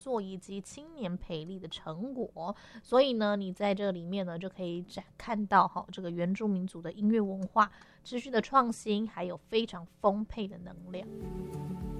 作以及青年培力的成果，所以呢，你在这里面呢就可以看到这个原住民族的音乐文化持续的创新，还有非常丰沛的能量。